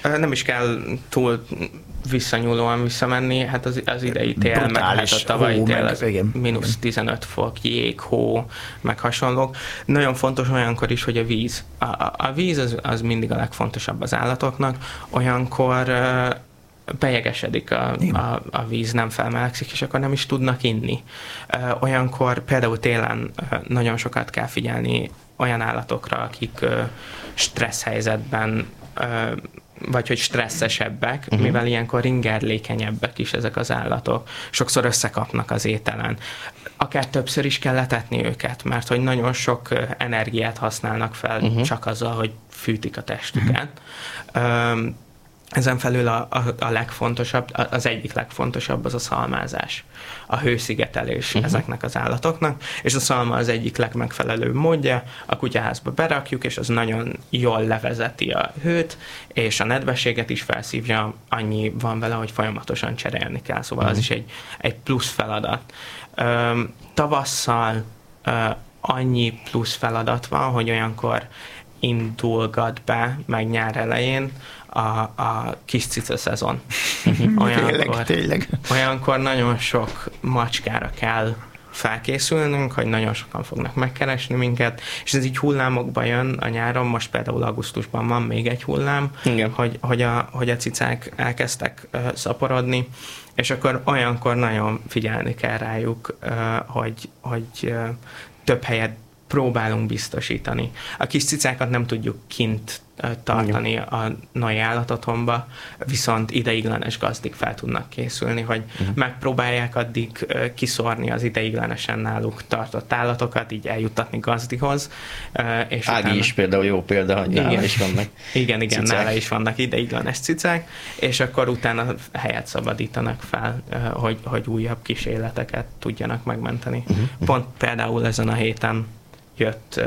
Nem is kell túl visszanyúlóan visszamenni, hát az idei tél, meg hát a tavalyi tél, az mínusz 15 fok, jég, hó, meg hasonlók. Nagyon fontos olyankor is, hogy a víz. A víz az mindig a legfontosabb az állatoknak, olyankor bejegesedik a víz, nem felmelegszik, és akkor nem is tudnak inni. Olyankor például télen nagyon sokat kell figyelni olyan állatokra, akik stressz helyzetben vagy hogy stresszesebbek, mivel ilyenkor ingerlékenyebbek is ezek az állatok. Sokszor összekapnak az ételen. Akár többször is kell etetni őket, mert hogy nagyon sok energiát használnak fel csak azzal, hogy fűtik a testüket. Ezen felül a legfontosabb, az egyik legfontosabb az a szalmázás, a hőszigetelés ezeknek az állatoknak, és a szalma az egyik legmegfelelőbb módja, a kutyaházba berakjuk, és az nagyon jól levezeti a hőt, és a nedvességet is felszívja, annyi van vele, hogy folyamatosan cserélni kell, szóval az is egy plusz feladat. Tavasszal annyi plusz feladat van, hogy olyankor indulgat be, meg nyár elején a kis cica szezon. Tényleg. Olyankor nagyon sok macskára kell felkészülnünk, hogy nagyon sokan fognak megkeresni minket, és ez így hullámokba jön a nyáron, most például augusztusban van még egy hullám, hogy a cicák elkezdtek szaporodni, és akkor olyankor nagyon figyelni kell rájuk, hogy több helyet próbálunk biztosítani. A kis cicákat nem tudjuk kint tartani a nagy állatotthonba, viszont ideiglenes gazdik fel tudnak készülni, hogy megpróbálják addig kiszórni az ideiglenesen náluk tartott állatokat, így eljuttatni gazdihoz. És Ági utána... is például jó példa, hogy nála is vannak Igen, nála is vannak ideiglenes cicák, és akkor utána helyet szabadítanak fel, hogy újabb kis életeket tudjanak megmenteni. Pont például ezen a héten jött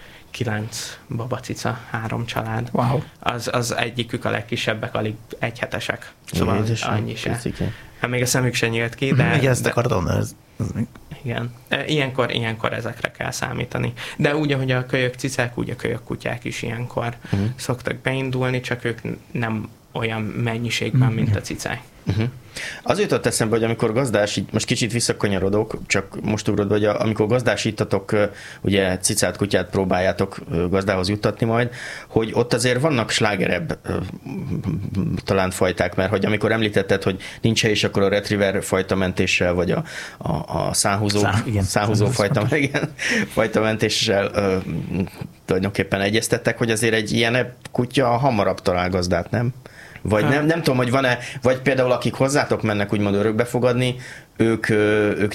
9 babacica, 3 család. Wow. Az egyikük a legkisebbek, alig egyhetesek. Szóval annyi se. Hát még a szemük se nyílt ki, de... Igen, ezt akartam, Igen. Ilyenkor ezekre kell számítani. De úgy, ahogy a kölyök cicák, úgy a kölyök kutyák is ilyenkor szoktak beindulni, csak ők nem olyan mennyiségben, mint a cicák. Az jutott eszembe, hogy amikor gazdásít, most kicsit visszakanyarodok, csak most ugrod, hogy amikor gazdásítatok, ugye cicát, kutyát próbáljátok gazdához juttatni majd, hogy ott azért vannak slágerebb talán fajták, mert hogy amikor említetted, hogy nincs hely, és akkor a retriever fajta mentéssel, vagy a szánhúzó fajta mentéssel tulajdonképpen egyeztettek, hogy azért egy ilyen kutya hamarabb talál gazdát, nem? Vagy nem tudom, hogy van-e, vagy például akik hozzátok mennek úgymond örökbe fogadni, ők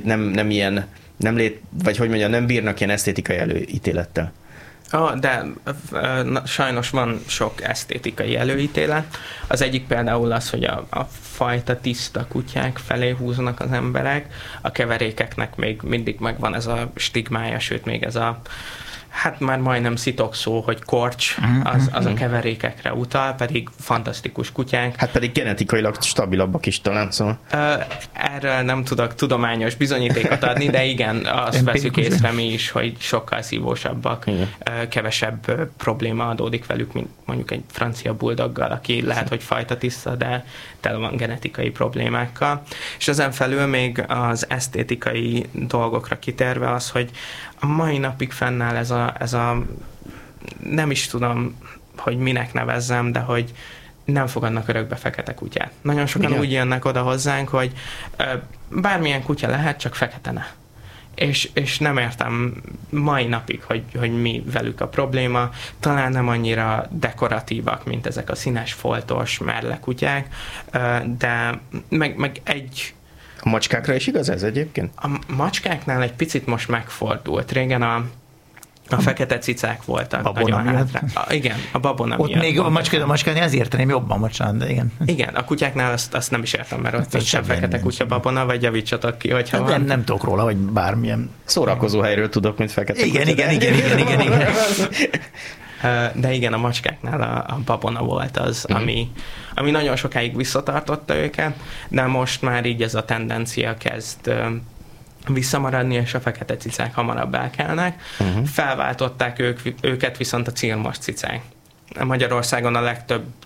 vagy hogy mondjam, nem bírnak ilyen esztétikai előítélettel. De sajnos van sok esztétikai előítélet. Az egyik például az, hogy a fajta tiszta kutyák felé húznak az emberek, a keverékeknek még mindig megvan ez a stigmája, sőt még ez a hát már majdnem szitokszó, hogy korcs, az a keverékekre utal, pedig fantasztikus kutyák. Hát pedig genetikailag stabilabbak is talán, szóval. Erről nem tudok tudományos bizonyítékot adni, de igen, azt veszük észre mi is, hogy sokkal szívósabbak, kevesebb probléma adódik velük, mint mondjuk egy francia bulldoggal, aki lehet, hogy fajta tiszta, de tele van genetikai problémákkal. És ezen felül még az esztétikai dolgokra kitérve az, hogy a mai napig fennáll ez a nem is tudom, hogy minek nevezzem, de hogy nem fogadnak örökbe fekete kutyát. Nagyon sokan úgy jönnek oda hozzánk, hogy bármilyen kutya lehet, csak fekete ne. És nem értem mai napig, hogy mi velük a probléma. Talán nem annyira dekoratívak, mint ezek a színes, foltos, merle kutyák, de meg egy... A macskákra is igaz ez egyébként? A macskáknál egy picit most megfordult. Régen a fekete cicák voltak. Babona nagyon igen, a babona ott miatt. Még a macskán ez érteném jobban, bocsánat, de igen. Igen, a kutyáknál azt nem is értem, mert ott sem fekete kutya babona, vagy javítsatok ki, hogyha van. Nem tudok róla, hogy bármilyen... Szórakozó helyről tudok, mint fekete kutya. Igen. De igen, a macskáknál a babona volt az, ami nagyon sokáig visszatartotta őket, de most már így ez a tendencia kezd visszamaradni, és a fekete cicák hamarabb elkelnek. Felváltották őket viszont a cilmos cicák. Magyarországon a legtöbb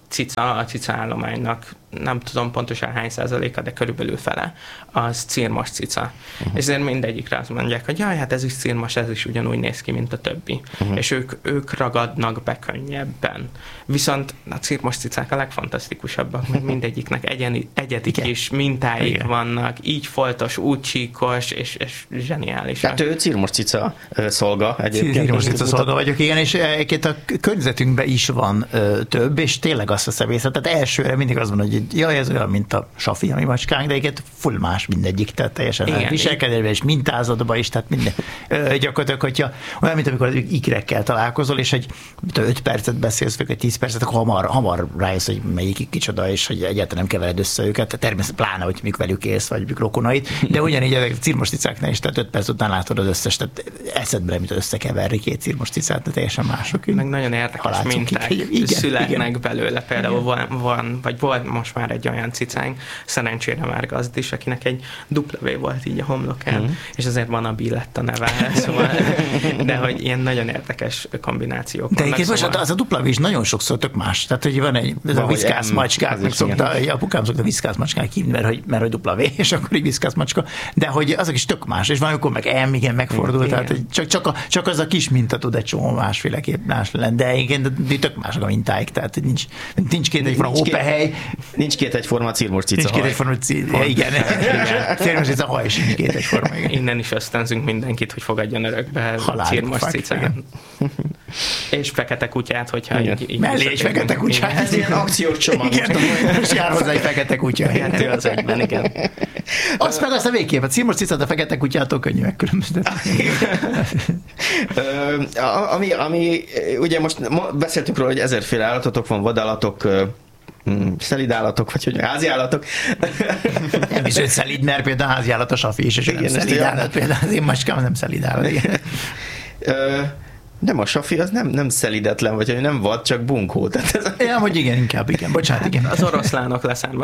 a cica állománynak nem tudom pontosan hány százaléka, de körülbelül fele, az cirmos cica. És ezért mindegyikre azt mondják, hogy jaj, hát ez is cirmos, ez is ugyanúgy néz ki, mint a többi. És ők ragadnak be könnyebben. Viszont a cirmos cicák a legfantasztikusabbak, mert mindegyiknek egyedi kis mintáik vannak, így foltos, úgy csíkos, és zseniális. Tehát ő cirmos cica szolga egyébként. Cirmos cica szolga vagyok, igen, és egyébként a környezetünkben is van több, és tényleg azt veszem észre. Tehát elsőre mindig az van, hogy jaj, ez olyan, mint a Safi, ami macskánk, de egyébként full más mindegyik, tehát teljesen viselkedésben és mintázatban is, tehát minden. Gyakorlatilag, hogyha olyan, mint amikor az ikrekkel találkozol, és egy 5 percet beszélsz, vagy 10 percet, akkor hamar rájössz, hogy melyik kicsoda, és hogy egyáltalán nem kevered össze őket, természetesen pláne, hogy mikor velük élsz, vagy mikor rokonait, de ugyanígy a cirmos cicáknál is, tehát 5 perc után látod az összes, tehát eszedbe nem jut összekeverni 2 cirmos cicát, de teljesen mások. Meg nagyon érdekes minták születnek belőle, például volt most már egy olyan cicánk, szerencsére már gazd is, akinek egy W volt így a homlokán, és azért van a Billett a neve, szóval, de hogy ilyen nagyon érdekes kombinációk de vannak. De most az a W is nagyon sokszor tök más, tehát hogy van egy a viszkász macskák, apukám szokta viszkász macskák hívni, mert hogy W, és akkor így viszkász macska, de hogy azok is tök más, és van, amikor meg igen, megfordul, tehát csak az a kis minta tud egy csomó másféleképp más lenni, de igen, de tök mások a mintáik, tehát nincs két egyforma hópehely. Nincs két egyforma cirmos cica. Nincs két egyforma cica, igen. Cirmos cica haj is nincs két egyforma. Innen is ösztönzünk mindenkit, hogy fogadjon örökbe cirmos cicát. És fekete kutyát, hogyha így mellé egy fekete kutyát. Ez ilyen akciós csomag. Most jár hozzá egy fekete kutya. Hát ő az egyben, igen. Azt meg azt a végképp, a cirmos cicát a fekete kutyától könnyű megkülönböztetni. Ami ugye most beszéltünk róla, hogy 1000-féle állatotok van, vadállatok, szelidállatok, vagy hogy házi állatok. Nem is őt szelíd, mert például házi állat a Safi is, és nem szelíd állat, például az én macskám nem szelíd állat. Nem, a Safi az nem szelidetlen, vagy hogy nem vad, csak bunkó. Ja, hogy igen, bocsánat, igen. Az oroszlánok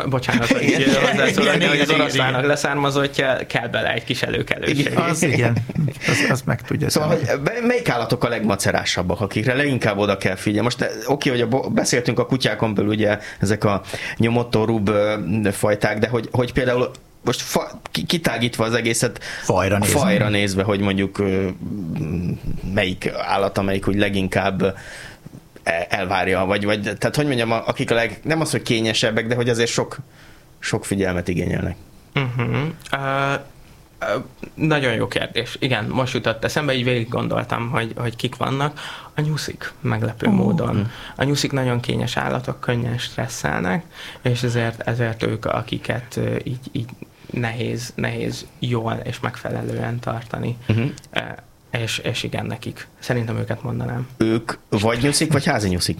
leszármazottja, kell bele egy kis előkelőség. Igen, az meg tudja. Szóval, hogy melyik állatok a legmacerásabbak, akikre leginkább oda kell figyelni? Most oké, hogy beszéltünk a kutyákon belül, ugye ezek a nyomottorúbb fajták, de hogy például most kitágítva az egészet fajra nézve, hogy mondjuk melyik állat, amelyik úgy leginkább elvárja, vagy tehát hogy mondjam, akik nem az, hogy kényesebbek, de hogy azért sok figyelmet igényelnek. Nagyon jó kérdés. Igen, most jutott eszembe, így végig gondoltam, hogy kik vannak. A nyuszik meglepő módon. A nyuszik nagyon kényes állatok, könnyen stresszelnek, és ezért ők, akiket így nehéz jól és megfelelően tartani. És igen, nekik. Szerintem őket mondanám. Ők vagy nyuszik, vagy házi nyuszik?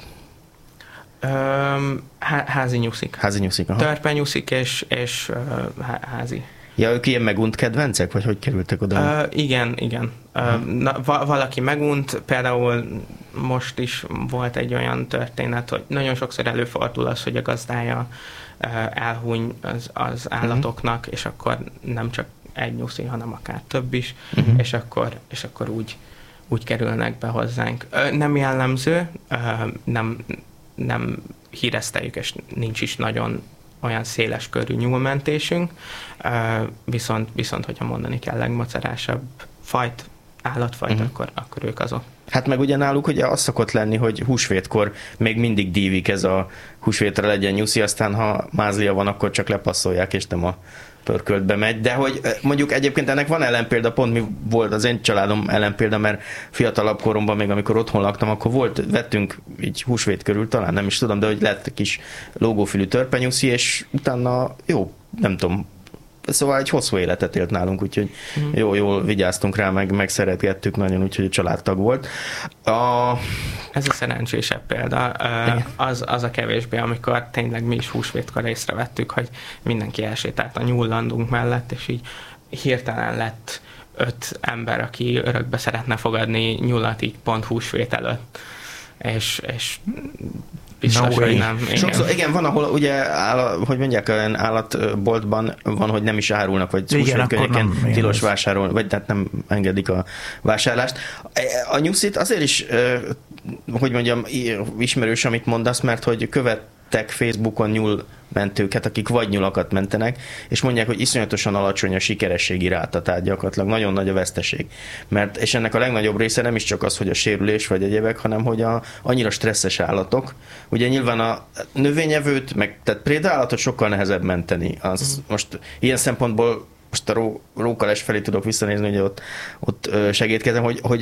Házi nyuszik. Házi nyuszik, aha. Törpe nyuszik és házi. Ja, ők ilyen megunt kedvencek, vagy hogy kerültek oda? Igen. Valaki megunt, például most is volt egy olyan történet, hogy nagyon sokszor előfordul az, hogy a gazdája elhuny az állatoknak, és akkor nem csak egy nyuszi, hanem akár több is, és akkor úgy kerülnek be hozzánk. Nem jellemző, nem híreszteljük, és nincs is nagyon olyan széles körű nyúlmentésünk, viszont hogyha mondani kell legmacerásabb állatfajt, akkor ők azok. Hát meg ugye náluk ugye az szokott lenni, hogy húsvétkor még mindig dívik ez a húsvétre legyen nyuszi, aztán ha mázlia van, akkor csak lepasszolják, és nem a pörköltbe megy. De hogy mondjuk egyébként ennek van ellenpélda, pont mi volt az én családom ellenpélda, mert fiatalabb koromban, még amikor otthon laktam, akkor vettünk így húsvét körül, talán nem is tudom, de hogy lett kis lógófülű törpenyuszi, és utána jó, nem tudom, szóval egy hosszú életet élt nálunk, úgyhogy jól vigyáztunk rá, meg szeretgettük nagyon, úgyhogy családtag volt. Ez a szerencsésebb példa. Az a kevésbé, amikor tényleg mi is húsvétkor észrevettük, hogy mindenki elsétált a nyúllandunk mellett, és így hirtelen lett 5 ember, aki örökbe szeretne fogadni nyulat így pont húsvét előtt. És biztos, hogy nem. Sokszor, igen, van, ahol ugye, hogy mondják, olyan állatboltban van, hogy nem is árulnak, vagy húsvétkörnyéken tilos vásárolni, vagy tehát nem engedik a vásárlást. A nyuszit azért is, hogy mondjam, ismerős, amit mondasz, mert hogy követtek Facebookon nyúlmentőket, akik vadnyulakat mentenek, és mondják, hogy iszonyatosan alacsony a sikerességi ráta, tehát gyakorlatilag nagyon nagy a veszteség. És ennek a legnagyobb része nem is csak az, hogy a sérülés vagy egyebek, hanem hogy annyira stresszes állatok. Ugye nyilván a növényevőt, tehát prédállatot sokkal nehezebb menteni. Most ilyen szempontból most a rókales felé tudok visszanézni, hogy ott segítkezem, hogy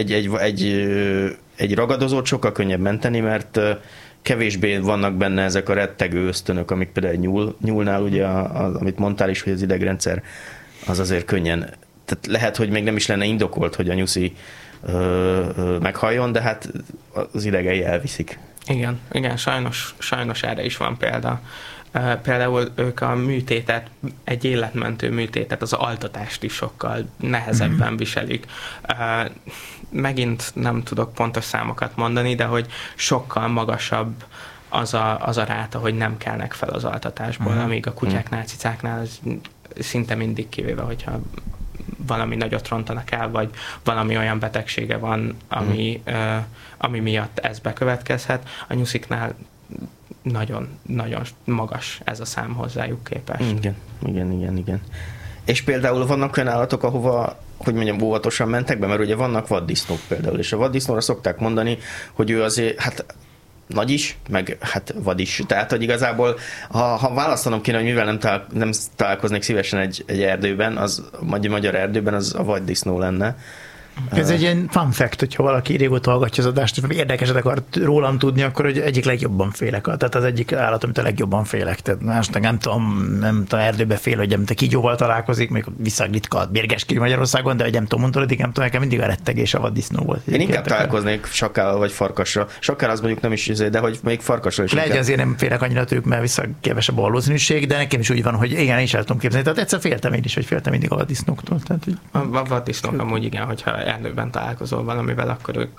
egy ragadozót sokkal könnyebb menteni, mert kevésbé vannak benne ezek a rettegő ösztönök, amik például egy nyúlnál, ugye, amit mondtál is, hogy az idegrendszer az azért könnyen. Tehát lehet, hogy még nem is lenne indokolt, hogy a nyuszi meghalljon, de hát az idegei elviszik. Igen, sajnos erre is van példa. Például ők a műtétet, egy életmentő műtétet, az altatást is sokkal nehezebben viselik. Megint nem tudok pontos számokat mondani, de hogy sokkal magasabb az a ráta, hogy nem kelnek fel az altatásból, amíg a kutyáknál, cicáknál az szinte mindig, kivéve, hogyha valami nagyot rontanak el, vagy valami olyan betegsége van, ami miatt ez bekövetkezhet. A nyusziknál nagyon, nagyon magas ez a szám hozzájuk képest. Igen. És például vannak olyan állatok, ahova, hogy mondjam, óvatosan mentek be, mert ugye vannak vaddisznók például, és a vaddisznóra szokták mondani, hogy ő azért, hát nagy is, meg hát vad is. Tehát, hogy igazából, ha választanom kéne, hogy mivel nem találkoznék szívesen egy erdőben, az magyar erdőben, az a vaddisznó lenne. Ez egy ilyen fun fact, hogyha valaki régóta hallgatja az adást, és érdekeset akar rólam tudni, akkor hogy egyik legjobban félek. Tehát az egyik állat, amit a legjobban félek. Tehát most nem tudom, erdőbe fél, hogy te kígyóval találkozik, még viszonylag ritka a bérgeskiri Magyarországon, de nem tudom, mondod, nem tudom, nekem mindig a rettegés a vaddisznó volt. Én inkább találkoznék sakkával vagy farkasra. Sakkál az mondjuk nem is, de hogy még farkasra is. Lehet, azért nem félek annyira tőlük, mert viszonylag kevesebb a valószínűség, de nekem is úgy van, hogy igen, is el tudom képzelni. Tehát egyszer féltem én is, hogy féltem mindig a vaddisznóktól. Tehát, hogy... A vaddisznók amúgy igen, hogyha erdőben találkozol valamivel, akkor ők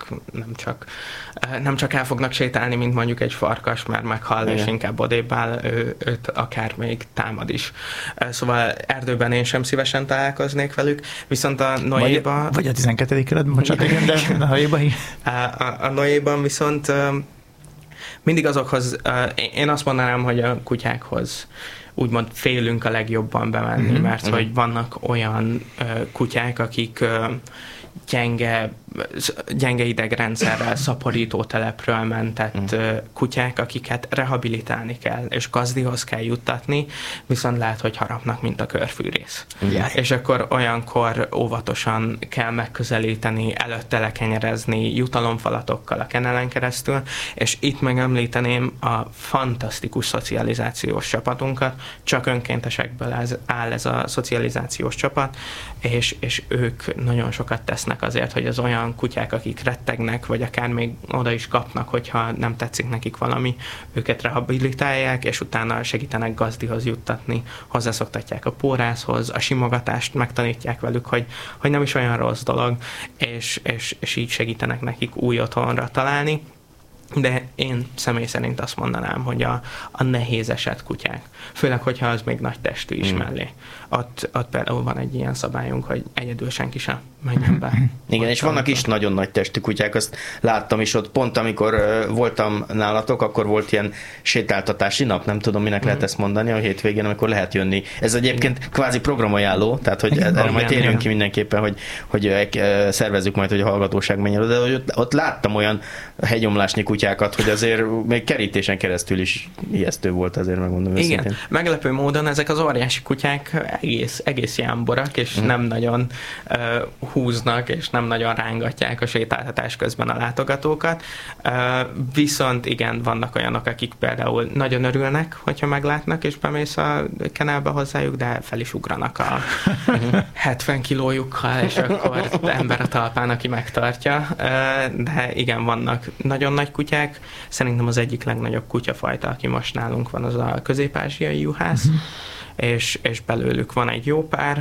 nem csak el fognak sétálni, mint mondjuk egy farkas, mert meghall, és inkább odébb áll, őt akár még támad is. Szóval erdőben én sem szívesen találkoznék velük, viszont a Noéban... Vagy a 12. keretben, bocsánat, igen, de a Noéban is. A Noéban viszont mindig azokhoz, én azt mondanám, hogy a kutyákhoz úgymond félünk a legjobban bemenni, mert hogy vannak olyan kutyák, akik gyenge idegrendszerrel, szaporító telepről mentett kutyák, akiket rehabilitálni kell, és gazdihoz kell juttatni, viszont lehet, hogy harapnak, mint a körfűrész. És akkor olyankor óvatosan kell megközelíteni, előtte lekenyerezni jutalomfalatokkal a kenelen keresztül, és itt megemlíteném a fantasztikus szocializációs csapatunkat, csak önkéntesekből áll ez a szocializációs csapat, és ők nagyon sokat tesznek azért, hogy az olyan kutyák, akik rettegnek, vagy akár még oda is kapnak, hogyha nem tetszik nekik valami, őket rehabilitálják, és utána segítenek gazdihoz juttatni, hozzászoktatják a pórászhoz, a simogatást megtanítják velük, hogy nem is olyan rossz dolog, és így segítenek nekik új otthonra találni. De én személy szerint azt mondanám, hogy a nehéz eset kutyák, főleg, hogyha az még nagy testű is mellé. Ott például van egy ilyen szabályunk, hogy egyedül senki sem menjen be. Igen, és vannak is nagyon nagy testű kutyák, azt láttam is ott pont, amikor voltam nálatok, akkor volt ilyen sétáltatási nap, nem tudom, minek lehet ezt mondani a hétvégén, amikor lehet jönni. Ez egyébként kvázi programajánló, tehát hogy erre majd térjünk ki mindenképpen, hogy szervezzük majd, hogy a hallgatóság menjen oda, de ott láttam olyan hegyomlásnyi kutyákat, hogy azért még kerítésen keresztül is ijesztő volt, azért megmondom őszintén. Igen, meglepő módon ezek az óriási kutyák egész jámborak, és nem nagyon húznak, és nem nagyon rángatják a sétáltatás közben a látogatókat. Viszont igen, vannak olyanok, akik például nagyon örülnek, hogyha meglátnak, és bemész a kenelbe hozzájuk, de fel is ugranak a 70 kilójukkal, és akkor ember a talpán, aki megtartja. De igen, vannak nagyon nagy kutyák. Szerintem az egyik legnagyobb kutyafajta, aki most nálunk van, az a közép-ázsiai juhász, és belőlük van egy jó pár,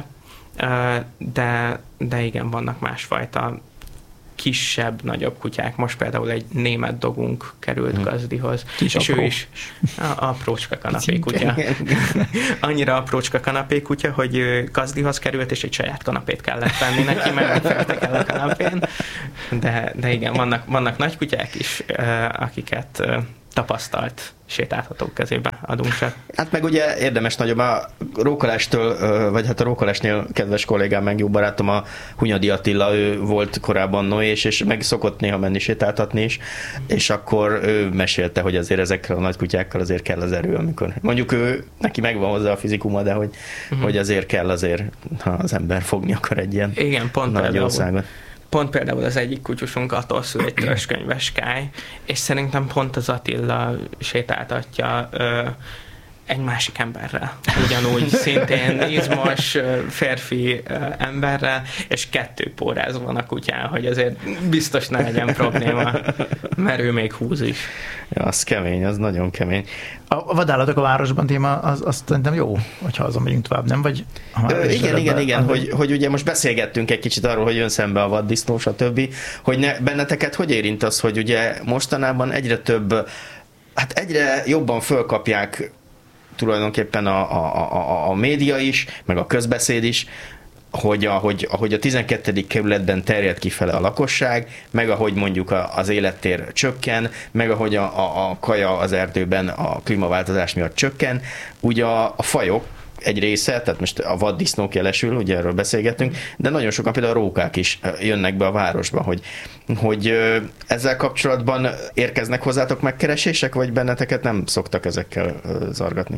de igen, vannak másfajta kisebb, nagyobb kutyák. Most például egy német dogunk került gazdihoz, és ő is aprócska kanapé kutya. Annyira aprócska kanapé kutya, hogy gazdihoz került, és egy saját kanapét kellett venni neki, mert fektek el a kanapén. De igen, vannak nagy kutyák is, akiket tapasztalt sétáltatók kezébe adunk csak. Hát meg ugye érdemes nagyobb a rókolástól, vagy hát a rókolásnél kedves kollégám, meg jó barátom, a Hunyadi Attila, ő volt korábban noés, és meg szokott néha menni sétáltatni is, és akkor ő mesélte, hogy azért ezekkel a nagy kutyákkal azért kell az erő, amikor mondjuk neki megvan hozzá a fizikuma, de hogy azért kell azért, ha az ember fogni akar egy ilyen igen, pont nagy országot. Pont például az egyik kutyusunk attól szül egy törzskönyves Kály, és szerintem pont az Attila sétáltatja egy másik emberrel. Ugyanúgy szintén izmos férfi emberrel, és 2 póráz van a kutyán, hogy azért biztos ne legyen probléma, mert ő még húz is. Ja, az kemény, az nagyon kemény. A vadállatok a városban téma, az szerintem jó, hogyha azon megyünk tovább, nem? Vagy, igen, hogy ugye most beszélgettünk egy kicsit arról, hogy jön szembe a vaddisznó, stb. Hogy benneteket hogy érint az, hogy ugye mostanában egyre több, hát egyre jobban fölkapják tulajdonképpen a média is, meg a közbeszéd is, ahogy a 12. kerületben terjed kifele a lakosság, meg ahogy mondjuk az élettér csökken, meg ahogy a kaja az erdőben a klímaváltozás miatt csökken, ugye a fajok egy része, tehát most a vaddisznók jelesül, ugye erről beszélgetünk, de nagyon sokan például a rókák is jönnek be a városba, hogy ezzel kapcsolatban érkeznek hozzátok megkeresések, vagy benneteket nem szoktak ezekkel zargatni?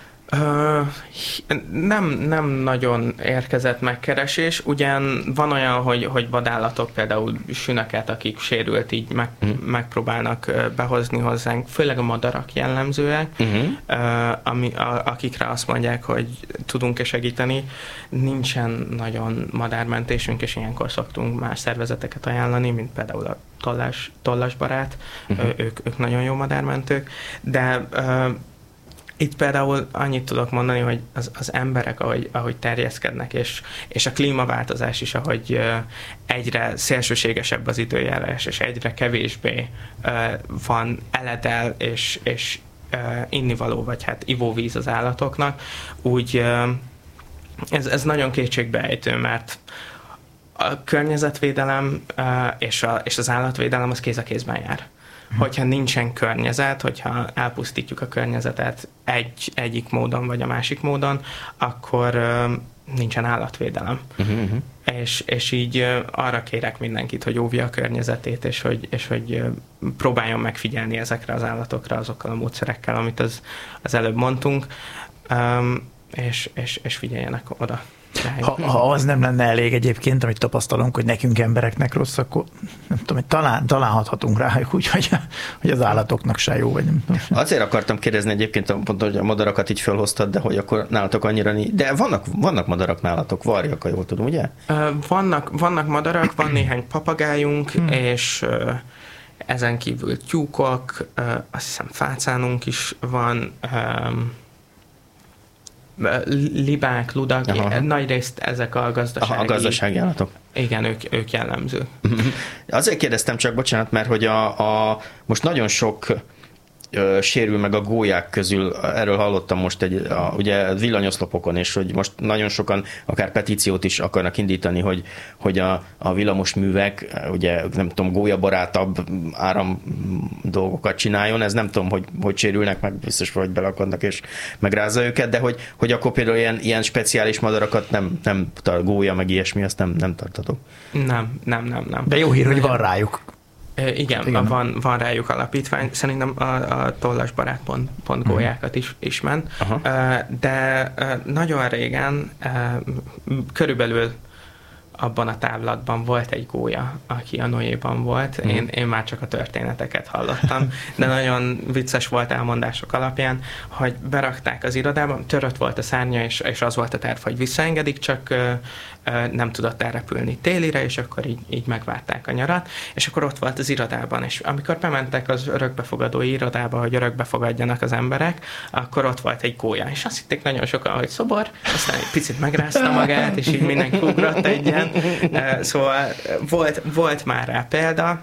Nem nagyon érkezett megkeresés, ugyan van olyan, hogy vadállatok, például sünöket, akik sérült, így megpróbálnak behozni hozzánk, főleg a madarak jellemzőek, akikre azt mondják, hogy tudunk-e segíteni. Nincsen nagyon madármentésünk, és ilyenkor szoktunk más szervezeteket ajánlani, mint például a Tollasbarát, ők nagyon jó madármentők, de itt például annyit tudok mondani, hogy az emberek, ahogy terjeszkednek, és a klímaváltozás is, ahogy egyre szélsőségesebb az időjárás, és egyre kevésbé van eledel és innivaló, vagy hát ivóvíz az állatoknak, úgy ez nagyon kétségbeejtő, mert a környezetvédelem és az állatvédelem az kéz a kézben jár. Hogyha nincsen környezet, hogyha elpusztítjuk a környezetet egyik módon vagy a másik módon, akkor nincsen állatvédelem. És így arra kérek mindenkit, hogy óvja a környezetét, és hogy próbáljon megfigyelni ezekre az állatokra azokkal a módszerekkel, amit az előbb mondtunk, és figyeljenek oda. Ha az nem lenne elég egyébként, amit tapasztalunk, hogy nekünk embereknek rossz, akkor nem tudom, hogy talán hathatunk rájuk úgy, hogy az állatoknak se jó, vagy nem tudom. Azért akartam kérdezni egyébként, pont, hogy a madarakat így felhoztad, de hogy akkor nálatok annyira de vannak madarak nálatok, varjak, ha jól tudom, ugye? Vannak madarak, van néhány papagájunk, és ezen kívül tyúkok, azt hiszem fácánunk is van, libák, ludak, nagyrészt ezek a gazdasági állatok. Igen, ők jellemzők. Azért kérdeztem csak, bocsánat, mert hogy most nagyon sok sérül meg a gólyák közül, erről hallottam most ugye villanyoszlopokon, és hogy most nagyon sokan akár petíciót is akarnak indítani, hogy a villamosművek, ugye nem tudom, gólyabarátabb áram dolgokat csináljon, ez nem tudom, hogy sérülnek, meg biztos, hogy belakadnak és megrázza őket, de hogy akkor például ilyen speciális madarakat nem gólya, meg ilyesmi, azt nem tartatok. Nem. De jó hír, hogy van rájuk. Igen. Van rájuk alapítvány. Szerintem a Tollasbarát pont gólyákat is ment. De nagyon régen, körülbelül abban a távlatban volt egy gólya, aki a Noéban volt. Én már csak a történeteket hallottam, de nagyon vicces volt elmondások alapján, hogy berakták az irodába, törött volt a szárnya, és az volt a terv, hogy visszaengedik, csak nem tudott elrepülni télire, és akkor így megvárták a nyarat, és akkor ott volt az irodában, és amikor bementek az örökbefogadói irodába, hogy örökbefogadjanak az emberek, akkor ott volt egy gólya, és azt hitték nagyon sokan, hogy szobor, aztán egy picit megrázta magát, és így mindenki ugrott egyen. Szóval volt már rá példa,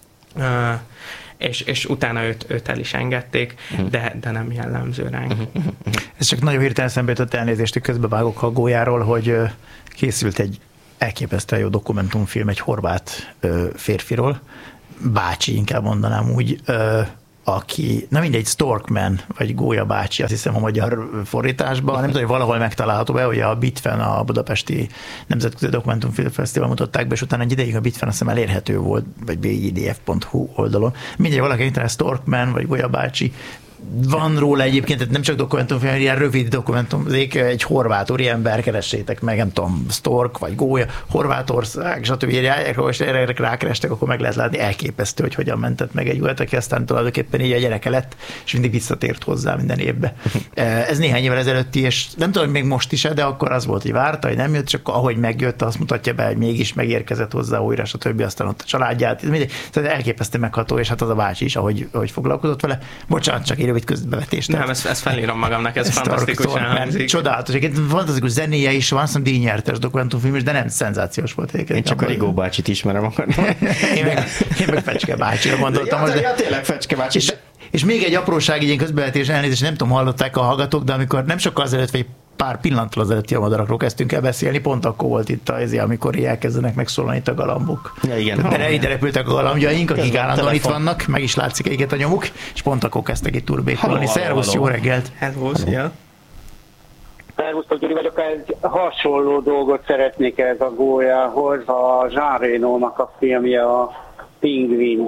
és utána őt el is engedték, de nem jellemző ránk. Ez csak nagyon hirtelen szembe jutott, elnézést, hogy közbevágok a gólyáról, hogy készült egy elképesztően jó dokumentumfilm egy horvát férfiról, bácsi, inkább mondanám úgy, aki, na mindegy, Storkman, vagy Gólya bácsi, azt hiszem a magyar fordításban, nem tudom, hogy valahol megtalálható be, hogy a Bitfen, a Budapesti Nemzetközi Dokumentumfilmfesztivál mutatták be, és utána egy ideig a Bitfen azt hiszem elérhető volt, vagy bidf.hu oldalon. Mindegy, valaki internet Storkman, vagy Gólya bácsi, van róla egyébként, tehát nem csak dokumentumfilm, ilyen rövid dokumentumzék, egy horvát úriember, keressétek meg, nem tudom, Stork vagy Gólya, Horvátország, stb. Írják, és erre rákerestek, akkor meg lehet látni, elképesztő, hogy hogyan mentett meg egy urat, aki aztán tulajdonképpen így a gyereke lett, és mindig visszatért hozzá minden évbe. Ez néhány évvel ezelőtti, és nem tudom, hogy még most is, de akkor az volt, hogy várta, hogy nem jött, csak ahogy megjött, azt mutatja be, hogy mégis megérkezett hozzá újra, stb. Aztán ott a családját, mindegy. Tehát elképesztő megható, és hát az a bácsi is, ahogy foglalkozott vele. Bocsánat, csak rövid közbevetést. Nem, ezt felírom magamnak, ez fantasztikusan hangzik. Csodálatos, fantasztikus zenéje is van, szóval díjnyertes dokumentumfilm is, de nem szenzációs volt egyébként. Én csak a Rigó bácsit ismerem akkor. Én meg Fecske bácsira gondoltam. Ja, tényleg Fecske bácsi. És még egy apróság, így közbevetés, elnézést, nem tudom, hallották a hallgatók, de amikor nem sokkal azelőtt, vagy pár pillanattal az előtti madarakról kezdtünk el beszélni, pont akkor volt itt amikor elkezdenek megszólalni itt a galambok. Ja, igen. De ide repültek a galambjaink, akik állandóan itt vannak, meg is látszik egyiket a nyomuk, és pont akkor kezdtek itt turbékolni. Szervusz, jó reggelt! Hello, szia! Szervusztok, Gyuri vagyok, egy hasonló dolgot szeretnék ez a Gólyához, a Jean Reno-nak a filmje, a Pingvin.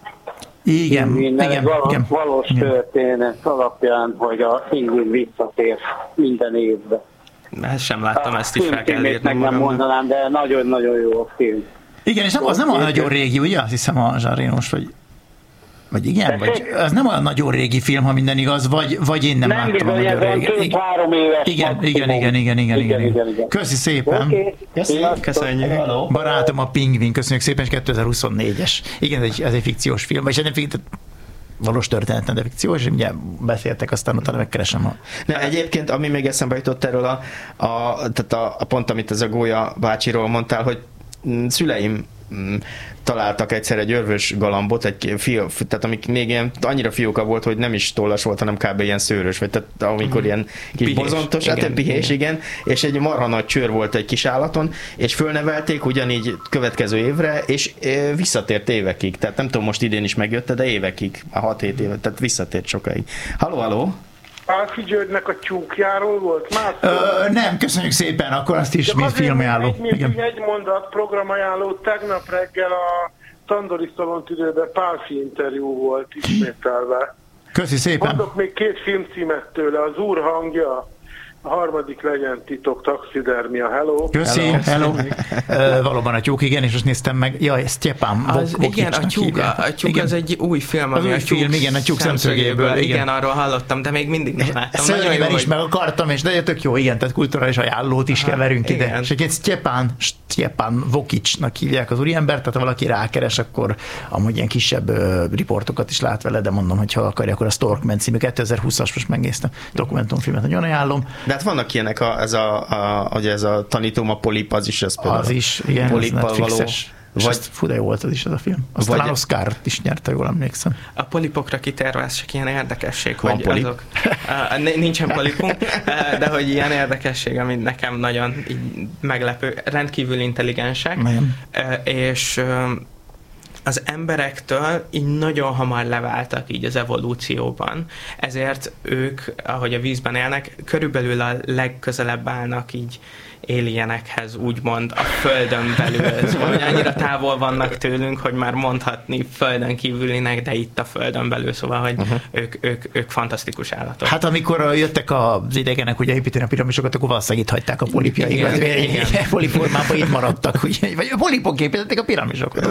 Igen. Valós történet alapján, hogy a Pingvin visszatér minden évben. Ezt sem láttam, ezt is fel kell írnom meg nem mondanám, de nagyon-nagyon jó a film. Igen, és az nem olyan nagyon régi, ugye? Azt hiszem a Jean Reno-s, vagy igen? Vagy az nem olyan nagyon régi film, ha minden igaz, vagy én nem láttam a nagyon régi. Nem, 2-3 éves. Igen. Köszi szépen. Okay. Köszönjük. Barátom a Pingvin, köszönjük szépen, és 2024-es. Igen, ez egy fikciós film, vagy nem valós történet, de fikciós, és ugye beszéltek, aztán utána megkeresem Egyébként, ami még eszembe jutott erről tehát a pont, amit ez a Gólya bácsiról mondtál, hogy szüleim találtak egyszer egy örvös galambot, tehát amik még ilyen annyira fióka volt, hogy nem is tollas volt, hanem kb. Ilyen szőrös, vagy tehát amikor ilyen kis bozontos, pihés, igen, és egy marha nagy csőr volt egy kis állaton, és fölnevelték ugyanígy következő évre, és visszatért évekig, tehát nem tudom, most idén is megjött, de évekig, 6-7 éve, tehát visszatért sokáig. Halló? Pálfi Györgynek a tyúkjáról volt? Nem, köszönjük szépen, akkor azt is, mint filmajánló. Egy mondat programajánló, tegnap reggel a Tandori Szalontüdőben Pálfi interjú volt ismételve. Köszi szépen. Mondok még 2 filmcímet tőle, Az Úr hangja, a harmadik legyen titok, taxidermia, hello. Köszi, hello. Valóban a tyúk, igen, és most néztem meg, Sztyepan igen, a tyúk az egy új film, ami a tyúk igen, a tyúk szemszögéből. Igen, arról hallottam, de még mindig nem láttam. Szörnyben is meg akartam, és de tök jó, igen, tehát kulturális ajánlót is keverünk ide. És egyébként Sztyepan Vokicsnak hívják az úriembert, tehát ha valaki rákeres, akkor amúgy ilyen kisebb riportokat is lát vele, de mondom, hogy ha akarja, akkor a Storkman című 2020-as, most megnéztem dokumentumfilmet, nagyon ajánlom. De hát vannak ilyenek, ez a tanítóm, a Polip, az is, ez például. Az is, igen, az Netflixes. Vagy fú, de jó volt az is, az a film. Azt talán Oscar-t is nyerte, jól emlékszem. A polipokra kitérve, ez csak ilyen érdekesség, van hogy polip? Azok... nincsen polipunk, de hogy ilyen érdekesség, ami nekem nagyon így meglepő, rendkívül intelligensek, és az emberektől így nagyon hamar leváltak így az evolúcióban. Ezért ők, ahogy a vízben élnek, körülbelül a legközelebb állnak így alienekhez, úgymond a Földön belül. Szóval annyira távol vannak tőlünk, hogy már mondhatni Földön kívülinek, de itt a Földön belül, szóval, hogy ők fantasztikus állatok. Hát amikor jöttek az idegenek ugye építeni a piramisokat, akkor valószínűleg itt hagyták a polipjaikat. Poliformában itt maradtak, ugye? Vagy a polipok építették a piramisokat.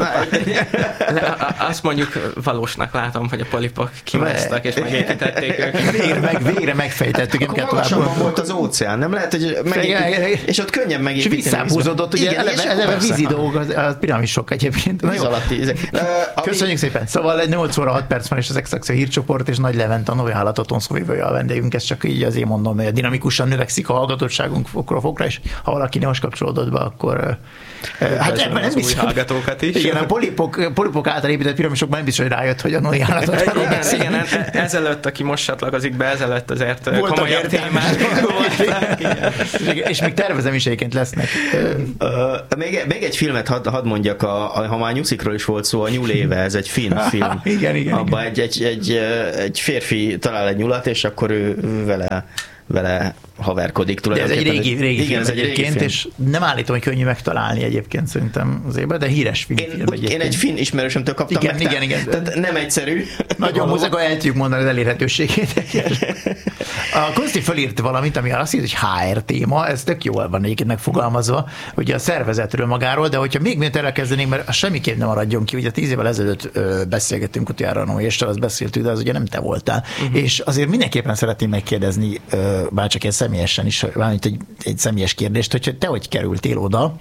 Azt mondjuk valósnak látom, hogy a polipok kimásztak és megépítették őket. Végre megfejtettük. Akkor magasabban volt az óceán, nem lehet, hogy és ott könnyebb megépíteni. És visszábúzódott, ugye eleve vízi dolgok a piramisok egyébként. Köszönjük szépen. Szóval 8 óra 6 perc van, és az Extraction hírcsoport, és Nagy Levent, a Novi-Hállaton szóvivője a vendégünk. Ez csak így azért mondom, hogy dinamikusan növekszik a hallgatottságunk fokra, és ha valaki most kapcsolódott be, akkor... Hát ebben nem is hallgatókat is. Igen, a polipok által épített piramisokban nem biztos, hogy rájött, hogy a Noé állatokról igen, ezelőtt, aki most csatlakozik be, ezelőtt azért komolyabb témák voltak. És még tervezem is egyébként lesznek. Még egy filmet hadd mondjak, ha már nyuszikról is volt szó, a Nyúléve, ez egy finn film. Igen. Abban egy férfi talál egy nyulat, és akkor ő vele haverkodik tulajdonképpen. De ez egy régi igen, ez egy régi film. És nem állítom, hogy könnyű megtalálni egyébként szerintem az évben, de híres film egyébként. Én egy finn ismerősömtől kaptam igen. Tehát nem egyszerű. Nagyon mozog, el tudjuk mondani az elérhetőségét. A Konsti fölírt valamit, ami azt írja, hogy HR téma, ez tök jól van egyébként megfogalmazva, ugye a szervezetről magáról, de hogyha még miért elkezdenénk, mert az semmiképp nem maradjon ki, ugye 10 évvel ezelőtt beszélgettünk utoljára Noé, és azt beszéltük, de az ugye nem te voltál. És azért mindenképpen szeretném megkérdezni, bárcsak egy személyesen is, valamint egy személyes kérdést, hogy te hogy kerültél oda.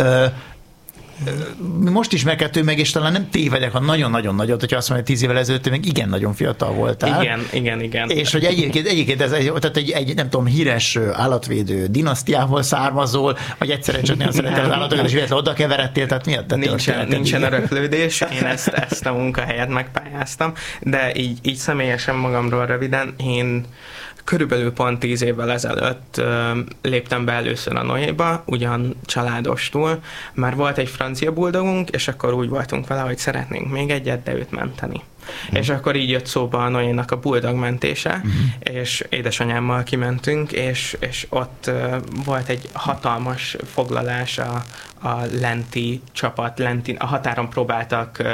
Most ismerkedtünk meg, és talán nem tévedek, ha nagyon-nagyon nagyot, hogyha azt mondja, hogy 10 évvel ezelőtt meg igen nagyon fiatal voltál. Igen. És hogy egyébként ez tehát egy nem tudom, híres állatvédő dinasztiából származol, vagy egyszerűen csak nagyon szereted az állatokat, és véletlenül oda keveredtél, tehát miért? Nincsen öröklődés, én ezt a munkahelyet megpályáztam, de így személyesen magamról röviden, én körülbelül pont 10 évvel ezelőtt léptem be először a Noéba, ugyan családostul, már volt egy francia buldogunk, és akkor úgy voltunk vele, hogy szeretnénk még egyet, de őt menteni. És akkor így jött szóba a Noénak a buldog mentése, és édesanyámmal kimentünk, és ott volt egy hatalmas foglalás a lenti csapat, a határon próbáltak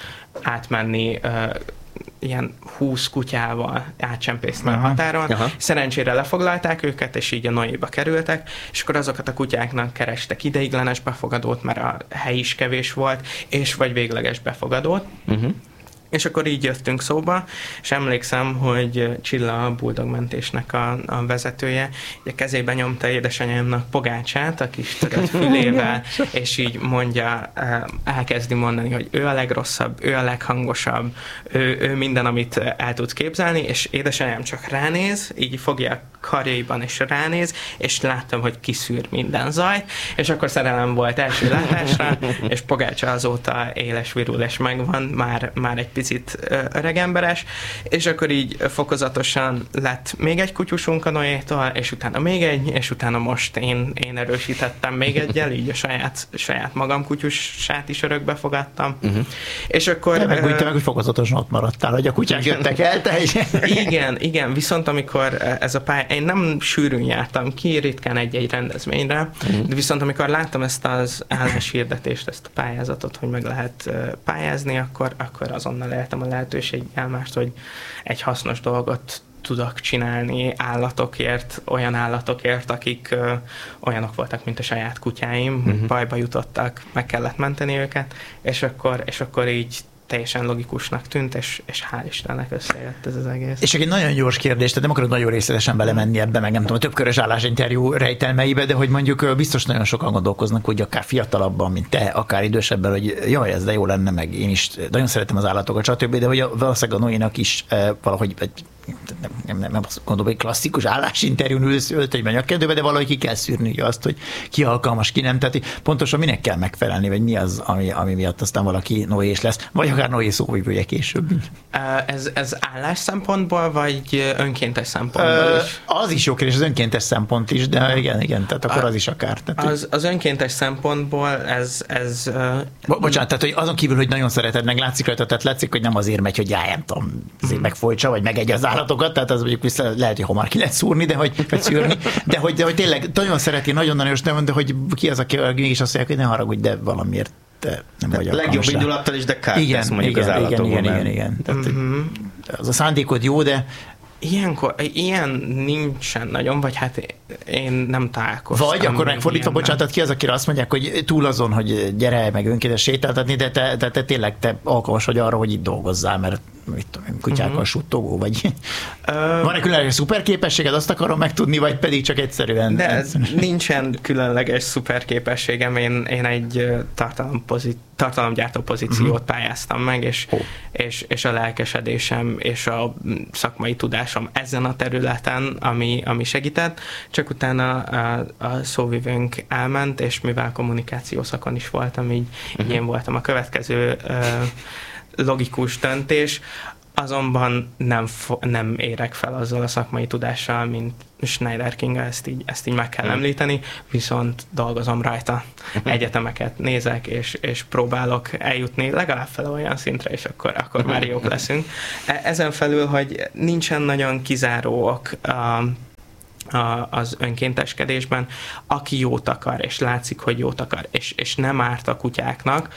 átmenni ilyen 20 kutyával átcsempészni a határon. Aha. Szerencsére lefoglalták őket, és így a Noéba kerültek, és akkor azokat a kutyáknak kerestek ideiglenes befogadót, mert a hely is kevés volt, és vagy végleges befogadót. És akkor így jöttünk szóba, és emlékszem, hogy Csilla, a buldogmentésnek a vezetője, a kezébe nyomta édesanyámnak pogácsát a kis törött fülével, és így mondja, elkezdi mondani, hogy ő a legrosszabb, ő a leghangosabb, ő minden, amit el tud képzelni, és édesanyám csak ránéz, így fogja a karjaiban, és ránéz, és láttam, hogy kiszűr minden zajt, és akkor szerelem volt első látásra, és pogácsa azóta éles virul, és megvan, már egy picit öregemberes, és akkor így fokozatosan lett még egy kutyusunk a Noétól, és utána még egy, és utána most én erősítettem még egyel, így a saját magam kutyusát is örökbe fogadtam. És akkor... De meg úgy, hogy fokozatosan ott maradtál, hogy a kutyák jöttek el, Igen, viszont amikor ez a pálya, én nem sűrűn jártam ki, ritkán egy rendezvényre, de viszont amikor láttam ezt az álláshirdetést, ezt a pályázatot, hogy meg lehet pályázni, akkor azonnal éltem a lehetőséggel, hogy egy hasznos dolgot tudok csinálni olyan állatokért, akik olyanok voltak, mint a saját kutyáim, bajba jutottak, meg kellett menteni őket, és akkor így teljesen logikusnak tűnt, és hál' Istennek összejött ez az egész. És egy nagyon gyors kérdés, tehát nem akarok nagyon részletesen belemenni ebbe, meg nem tudom, a többkörös állásinterjú rejtelmeibe, de hogy mondjuk biztos nagyon sokan gondolkoznak, hogy akár fiatalabban, mint te, akár idősebben, hogy jaj, ez de jó lenne, meg én is nagyon szeretem az állatokat, stb., de hogy valószínűleg a Noénak is valahogy nem azt gondolom, hogy klasszikus állásinterjún ülsz öltönyben nyakkendőbe, de valahogy ki kell szűrni azt, hogy ki alkalmas, ki nem. Tehát pontosan minek kell megfelelni, vagy mi az, ami miatt aztán valaki Noé lesz, vagy akár Noé szóvivője később. Ez állás szempontból, vagy önkéntes szempontból is? Az is jó kérdés, az önkéntes szempont is, de igen, tehát akkor az is akár. Tehát, az önkéntes szempontból ez bocsánat, tehát hogy azon kívül, hogy nagyon szereted, meg látszik rajta, tehát látszik, hogy nem azért megy, hogy nem tudom, azért megfolytsa, vagy megegy az állatokat, tehát az mondjuk lehet, hogy hamar ki lehet szúrni, vagy szűrni, de hogy tényleg nagyon szereti, nagyon-nagyon, de hogy ki az, aki mégis azt mondják, hogy ne haragudj, de valamiért nem vagy alkalmas. Legjobb indulattal is, de kárt tesz mondjuk az állatokban. Igen. Tehát, az a szándékod jó, de ilyen nincsen nagyon, vagy hát én nem találkoztam. Vagy akkor megfordítva, bocsánat, ki az, akire azt mondják, hogy túl azon, hogy gyere meg önkéntes sétáltatni, de te tényleg alkalmas vagy arra, hogy itt dolgozzál, mert mit tudom én, kutyákkal suttogó, vagy van-e különleges szuperképességed, azt akarom megtudni, vagy pedig csak egyszerűen? De nincsen különleges szuperképességem, én egy tartalomgyártó pozíciót pályáztam meg, és a lelkesedésem és a szakmai tudásom ezen a területen, ami segített, csak utána a szóvivőnk elment, és mivel kommunikáció szakon is voltam, így én voltam a következő logikus döntés, azonban nem érek fel azzal a szakmai tudással, mint Schneider Kinga, ezt így meg kell említeni, viszont dolgozom rajta. Egyetemeket nézek, és próbálok eljutni legalább fel olyan szintre, és akkor már jók leszünk. Ezen felül, hogy nincsen nagyon kizáróak az önkénteskedésben, aki jót akar, és látszik, hogy jót akar, és nem árt a kutyáknak,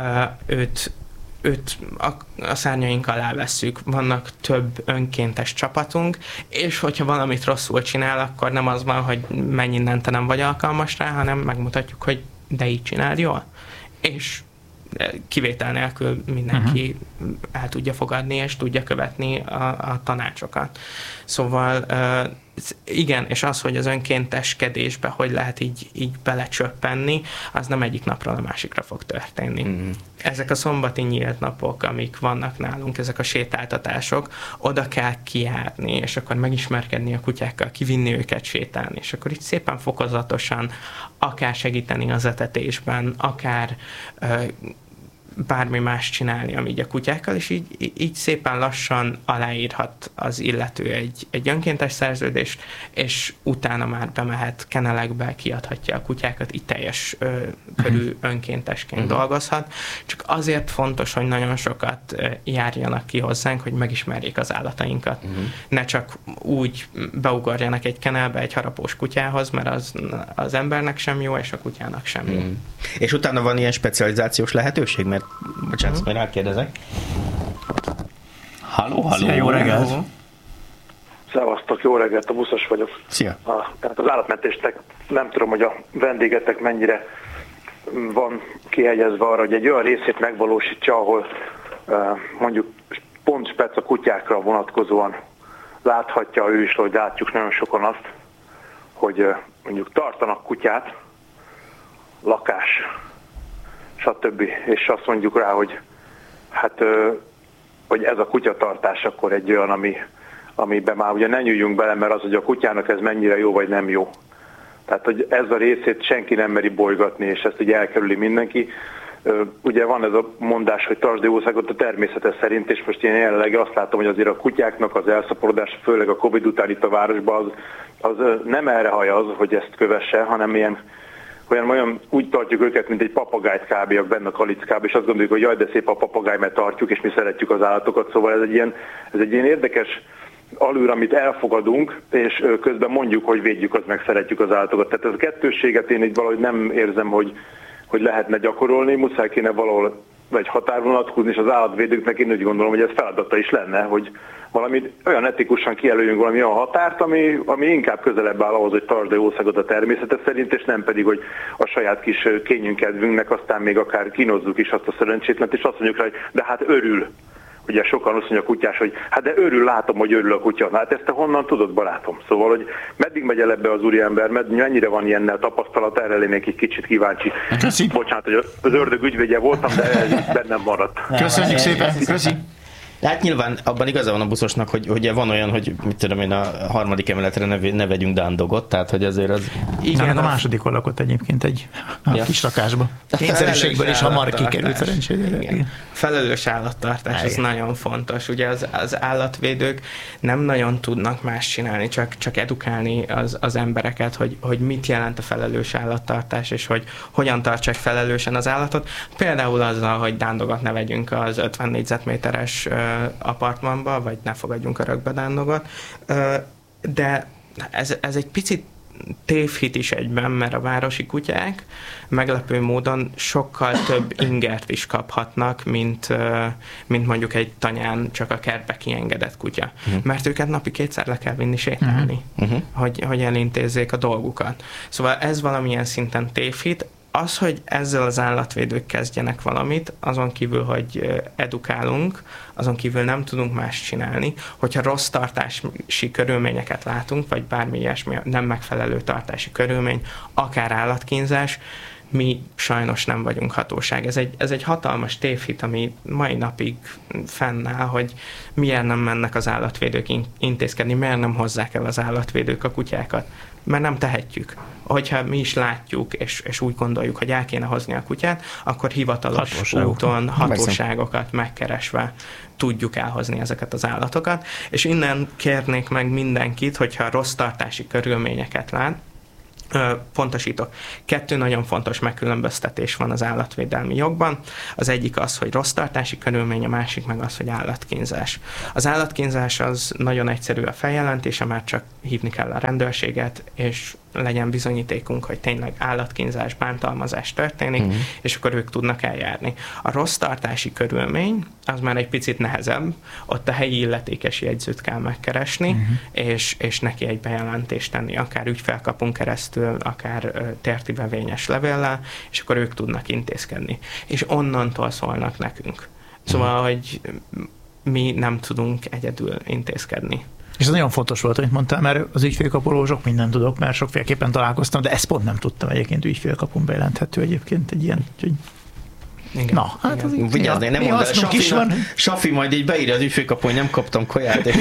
őt a szárnyaink alá vesszük. Vannak több önkéntes csapatunk, és hogyha valamit rosszul csinál, akkor nem az van, hogy menj innen, te nem vagy alkalmas rá, hanem megmutatjuk, hogy de így csinál jól. És kivétel nélkül mindenki el tudja fogadni, és tudja követni a tanácsokat. Szóval igen, és az, hogy az önkénteskedésbe hogy lehet így belecsöppenni, az nem egyik napról a másikra fog történni. Ezek a szombati nyílt napok, amik vannak nálunk, ezek a sétáltatások, oda kell kijárni, és akkor megismerkedni a kutyákkal, kivinni őket sétálni, és akkor így szépen fokozatosan akár segíteni az etetésben, akár bármi más csinálni, ami így a kutyákkal, és így szépen lassan aláírhat az illető egy önkéntes szerződést, és utána már bemehet kennelekbe, kiadhatja a kutyákat, így teljes körű önkéntesként dolgozhat. Csak azért fontos, hogy nagyon sokat járjanak ki hozzánk, hogy megismerjék az állatainkat. Ne csak úgy beugorjanak egy kennelbe egy harapós kutyához, mert az embernek sem jó, és a kutyának sem jó. És utána van ilyen specializációs lehetőség? Mert bocsánat, majd rákérdezek. Halló. Szia, jó reggelt! Szevasztok, jó reggelt, a buszos vagyok. Szia! Tehát az állatmentésnek nem tudom, hogy a vendégetek mennyire van kihegyezve arra, hogy egy olyan részét megvalósítsa, ahol mondjuk pont spec a kutyákra vonatkozóan láthatja ő is, hogy látjuk nagyon sokan azt, hogy mondjuk tartanak kutyát, lakás, stb. És azt mondjuk rá, hogy hát, hogy ez a kutyatartás akkor egy olyan, amiben már ugye ne nyúljunk bele, mert az, hogy a kutyának ez mennyire jó, vagy nem jó. Tehát, hogy ez a részét senki nem meri bolygatni, és ezt ugye elkerüli mindenki. Ugye van ez a mondás, hogy tartsd jószágot a természete szerint, és most én jelenleg azt látom, hogy azért a kutyáknak az elszaporodása, főleg a Covid után itt a városban, az nem erre hajaz, hogy ezt kövesse, hanem olyan úgy tartjuk őket, mint egy papagájt kb. Benne a kalickába, és azt gondoljuk, hogy jaj, de szép a papagáj, mert tartjuk, és mi szeretjük az állatokat. Szóval ez egy ilyen érdekes alűr, amit elfogadunk, és közben mondjuk, hogy védjük, az meg szeretjük az állatokat. Tehát ez a kettősséget én így valahogy nem érzem, hogy lehetne gyakorolni, muszáj kéne valahol egy határvonalat húzni, és az állatvédőknek én úgy gondolom, hogy ez feladata is lenne, hogy valami olyan etikusan kijelöljünk valami olyan határt, ami inkább közelebb áll ahhoz, hogy tartsd a jószágot a természete szerint, és nem pedig, hogy a saját kis kényünkkedvünknek aztán még akár kínozzuk is azt a szerencsétlent, és azt mondjuk rá, hogy de hát örül. Ugye sokan azt mondja a kutyás, hogy hát de örül, látom, hogy örül a kutya. Hát ezt te honnan tudod, barátom? Szóval, hogy meddig megy el ebbe az úriember, mennyire van ilyennel tapasztalat, erre lennék egy kicsit kíváncsi. Köszi. Bocsánat, hogy az ördög ügyvédje voltam, de ez bennem maradt. Köszönjük szépen, köszi. De hát nyilván abban igaza van a buszosnak, hogy ugye van olyan, hogy mit tudom én, a harmadik emeletre ne vegyünk dándogot, tehát hogy azért az... Igen, a másodikon lakott egyébként egy kis lakásba. Kényszerűségből is hamar kikerült szerencsére. Felelős állattartás, ez nagyon fontos. Ugye az állatvédők nem nagyon tudnak más csinálni, csak edukálni az embereket, hogy mit jelent a felelős állattartás, és hogy hogyan tartsák felelősen az állatot. Például azzal, hogy dándogat ne vegyünk az 50 négyzetméteres apartmanba, vagy ne fogadjunk örökbe dándogat. De ez egy picit tévhit is egyben, mert a városi kutyák meglepő módon sokkal több ingert is kaphatnak, mint mondjuk egy tanyán csak a kertbe kiengedett kutya. Mert őket napi 2-szer le kell vinni sétálni, hogy elintézzék a dolgukat. Szóval ez valamilyen szinten tévhit. az, hogy ezzel az állatvédők kezdjenek valamit, azon kívül, hogy edukálunk, azon kívül nem tudunk más csinálni, hogyha rossz tartási körülményeket látunk, vagy bármi ilyesmi nem megfelelő tartási körülmény, akár állatkínzás, mi sajnos nem vagyunk hatóság. Ez egy hatalmas tévhit, ami mai napig fennáll, hogy miért nem mennek az állatvédők intézkedni, miért nem hozzák el az állatvédők a kutyákat. Mert nem tehetjük. Hogyha mi is látjuk, és úgy gondoljuk, hogy el kéne hozni a kutyát, akkor hivatalos úton, hatóságokat megkeresve tudjuk elhozni ezeket az állatokat. És innen kérnék meg mindenkit, hogyha rossz tartási körülményeket lát, pontosítok. 2 nagyon fontos megkülönböztetés van az állatvédelmi jogban. Az egyik az, hogy rossz tartási körülmény, a másik meg az, hogy állatkínzás. Az állatkínzás az nagyon egyszerű a feljelentése, már csak hívni kell a rendőrséget, és legyen bizonyítékunk, hogy tényleg állatkínzás, bántalmazás történik, és akkor ők tudnak eljárni. A rossz tartási körülmény, az már egy picit nehezebb, ott a helyi illetékes jegyzőt kell megkeresni, és neki egy bejelentést tenni, akár ügyfélkapun keresztül, akár térti bevényes levéllel, és akkor ők tudnak intézkedni. És onnantól szólnak nekünk. Szóval, hogy mi nem tudunk egyedül intézkedni. És ez nagyon fontos volt, amit mondtál, mert az ügyfélkapuról sok mindent tudok, mert sokféleképpen találkoztam, de ezt pont nem tudtam egyébként, ügyfélkapun bejelenthető egyébként egy ilyen, úgyhogy igen. Na, hát az így, vigyázz, nem mondd el, Safi majd így beírja az ügyfélkapun, hogy nem kaptam kaját, de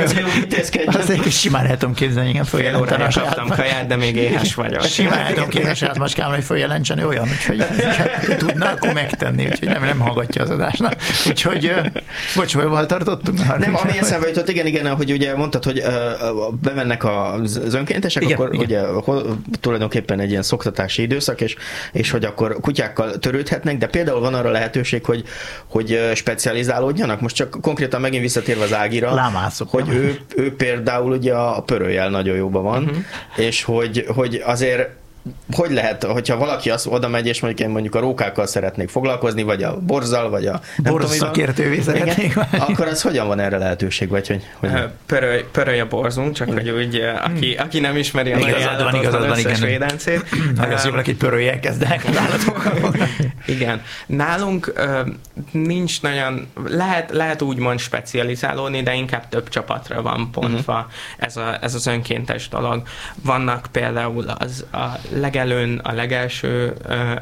azt egy kis simán el tudom képzelni, igen, följelenteni a saját kaptam kaját, de még éhes vagyok. Simán el tudom képzelni a saját macskámra, hogy följelentseni olyan, úgyhogy tudná, akkor megtenni, úgyhogy nem hallgatja az adásnak. Úgyhogy, bocs, hol tartottunk? Nem, ami eszembe jutott, igen, hogy ugye mondtad, hogy bemennek az önkéntesek, igen, akkor ugye tulajdonképpen egy ilyen szoktatási időszak, és hogy akkor kutyákkal törődhetnek, de például van arra lehetőség, hogy specializálódjanak? Most csak konkrétan megint visszatérve az Ágira, Lámászok, hogy ő például ugye a pörőjel nagyon jóban van, és hogy azért hogy lehet, hogyha valaki oda megy, és mondjuk a rókákkal szeretnék foglalkozni, vagy a borzzal, vagy a borszakértővé szeretnék. Akkor az hogyan van erre lehetőség, vagy hogy pörölj a borzunk, csak hogy úgy, aki nem ismeri a nagy állatot, az összes védencét. Nagyon szívülök, hogy pörőjel kezdenek az állatokkal. Igen. Nálunk nincs nagyon, lehet úgymond specializálódni, de inkább több csapatra van pontva ez az önkéntes dolog. Vannak például a legelőn, a legelső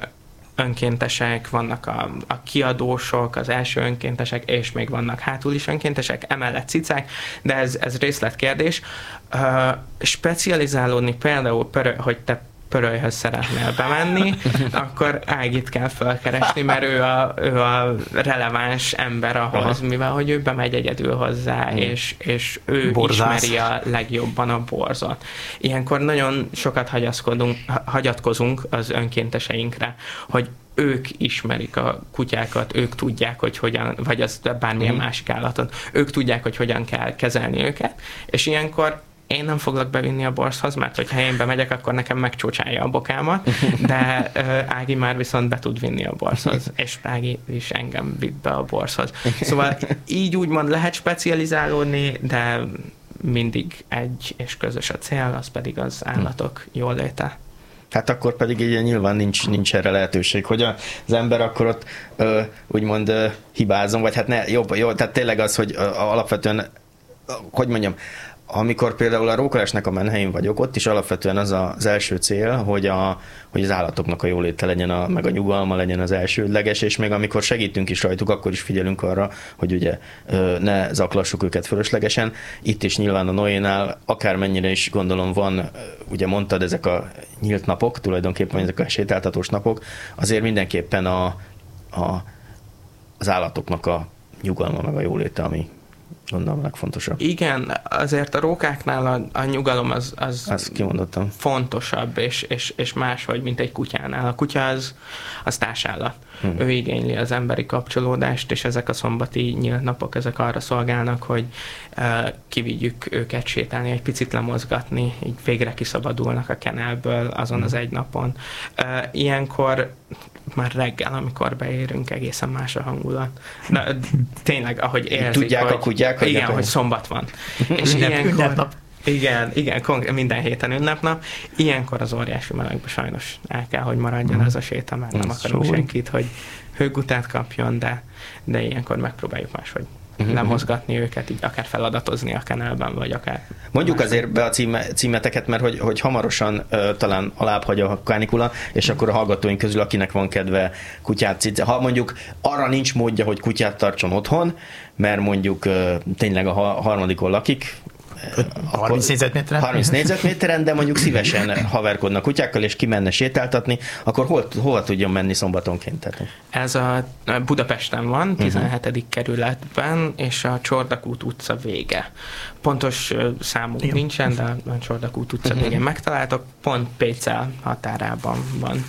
önkéntesek, vannak a kiadósok, az első önkéntesek, és még vannak hátul is önkéntesek, emellett cicák, de ez részletkérdés. Specializálódni például, hogy te pörölyhöz szeretnél bemenni, akkor Ágit kell felkeresni, mert ő a releváns ember ahhoz, mivel hogy ő bemegy egyedül hozzá, és ő ismeri a legjobban a borzot. Ilyenkor nagyon sokat hagyatkozunk az önkénteseinkre, hogy ők ismerik a kutyákat, ők tudják, hogy hogyan, vagy az bármilyen másik állatot, ők tudják, hogy hogyan kell kezelni őket, és ilyenkor én nem foglak bevinni a borzhoz, mert hogyha én bemegyek, akkor nekem megcsócsálja a bokámat, de Ági már viszont be tud vinni a borzhoz, és Ági is engem vitt be a borzhoz. Szóval így úgymond lehet specializálódni, de mindig egy és közös a cél, az pedig az állatok jóléte. Hát akkor pedig így nyilván nincs erre lehetőség, hogy az ember akkor ott úgymond hibázom, vagy hát jó, tehát tényleg az, hogy alapvetően, hogy mondjam, amikor például a Rókalesnek a menhelyén vagyok, ott is alapvetően az első cél, hogy az állatoknak a jóléte legyen, meg a nyugalma legyen az elsődleges, és még amikor segítünk is rajtuk, akkor is figyelünk arra, hogy ugye ne zaklassuk őket fölöslegesen. Itt is nyilván a Noénál akármennyire is gondolom van, ugye mondtad, ezek a nyílt napok, tulajdonképpen ezek a sétáltatós napok, azért mindenképpen az állatoknak a nyugalma meg a jóléte, ami gondolom legfontosabb. Igen, azért a rókáknál a nyugalom az kimondottam fontosabb, és máshogy, mint egy kutyánál. A kutya az társállat. Ő igényli az emberi kapcsolódást, és ezek a szombati nyílt napok, ezek arra szolgálnak, hogy kivigyük őket sétálni, egy picit lemozgatni, így végre kiszabadulnak a kenelből azon az egy napon. Ilyenkor már reggel, amikor beérünk, egészen más a hangulat. De tényleg, ahogy érzik, tudják hogy, a kutyák, igen, hogy szombat van. És ilyenkor... Igen, minden héten ünnepnap. Ilyenkor az óriási melegben sajnos el kell, hogy maradjon ez a séta, mert nem akarunk senkit, hogy hőgutát kapjon, de ilyenkor megpróbáljuk máshogy lemozgatni őket, így akár feladatozni a Canalben, vagy akár... Mondjuk azért be a címeteket, mert hogy hamarosan talán alább hagy a kánikula, és akkor a hallgatóink közül, akinek van kedve kutyát cicázni. Ha mondjuk arra nincs módja, hogy kutyát tartson otthon, mert mondjuk tényleg a harmadikon lakik, 30 négyzetméteren? 30 négyzetméteren, de mondjuk szívesen haverkodnak kutyákkal, és kimenne sétáltatni, akkor hova tudjon menni szombatonként? Ez a Budapesten van, 17. kerületben, és a Csordakút utca vége. Pontos számunk nincsen, de a Csordakút utca végén megtaláltok, pont Pécel határában van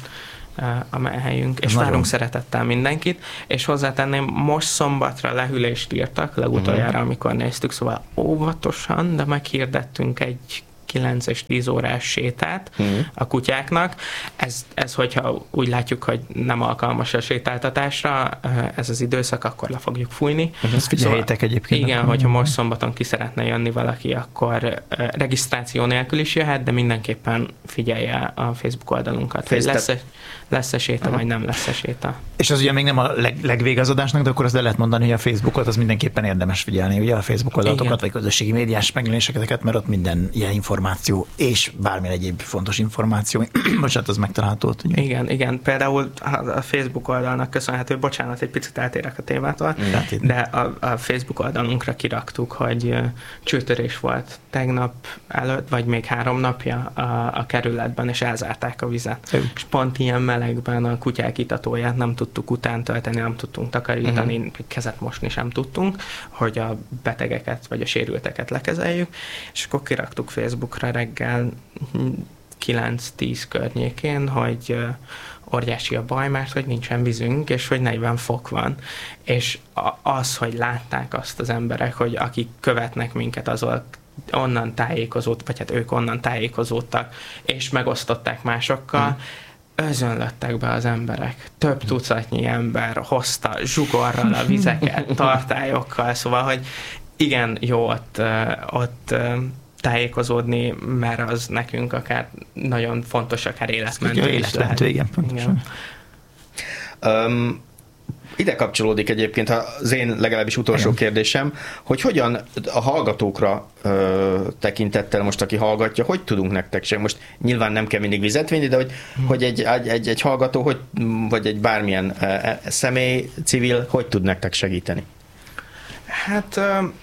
a helyünk, és várunk szeretettel mindenkit, és hozzátenném, most szombatra lehűlést írtak, legutoljára, amikor néztük, szóval óvatosan, de meghirdettünk egy 9 és 10 órás sétát a kutyáknak. Ez, hogyha úgy látjuk, hogy nem alkalmas a sétáltatásra, ez az időszak, akkor le fogjuk fújni. Ezt figyeljétek egyébként. Igen, hogyha most szombaton ki szeretne jönni valaki, akkor regisztráció nélkül is jöhet, de mindenképpen figyelje a Facebook oldalunkat, hogy lesz-e séta, vagy nem lesz-e séta. És az ugye még nem a legvégazadásnak, de akkor azt le lehet mondani, hogy a Facebookot az mindenképpen érdemes figyelni, ugye a Facebook oldalatokat, vagy közösségi médiás megjelenéseket, mert ott minden ilyen információ és bármilyen egyéb fontos információ, bocsánat, az megtalálható. Igen. Például a Facebook oldalnak köszönhető, bocsánat, egy picit eltérek a témától, de a Facebook oldalunkra kiraktuk, hogy csőtörés volt tegnap előtt, vagy még 3 napja a kerületben, és elzárták a vizet. És pont ilyen melegben a kutyák itatóját nem tudtuk utántölteni, nem tudtunk takarítani, kezet mosni sem tudtunk, hogy a betegeket vagy a sérülteket lekezeljük, és akkor kiraktuk Facebookra reggel 9-10 környékén, hogy óriási a baj, mert hogy nincsen vízünk, és hogy 40 fok van. És az, hogy látták azt az emberek, hogy akik követnek minket, azok onnan tájékozódtak, vagy hát ők onnan tájékozódtak, és megosztották másokkal, özönlöttek be az emberek. Több tucatnyi ember hozta zsugorral a vizeket, tartályokkal, szóval, hogy igen, jó ott tájékozódni, mert az nekünk akár nagyon fontos, akár életmentő is lehet. Igen. Ide kapcsolódik egyébként az én legalábbis utolsó kérdésem, hogy hogyan a hallgatókra tekintettel most, aki hallgatja, hogy tudunk nektek sem? Most nyilván nem kell mindig vizet vinni, de hogy egy hallgató, vagy egy bármilyen személy, civil, hogy tud nektek segíteni? Hát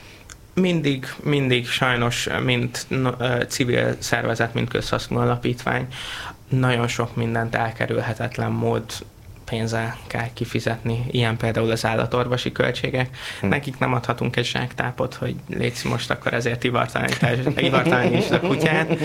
mindig sajnos, mint civil szervezet, mint közhasznú alapítvány, nagyon sok mindent elkerülhetetlen mód pénzzel kell kifizetni, ilyen például az állatorvosi költségek. Nekik nem adhatunk egy zsáktápot, hogy légy most akkor ezért ivartalanítsd a kutyát,